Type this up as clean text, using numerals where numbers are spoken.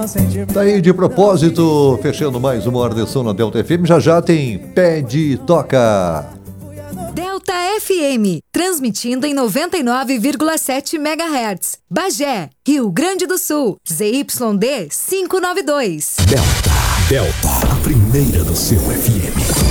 Tá aí de propósito, fechando mais uma hora de som na Delta FM. Já já tem Pede e Toca. Delta FM, transmitindo em 99,7 MHz. Bagé, Rio Grande do Sul, ZYD 592. Delta, a primeira do seu FM.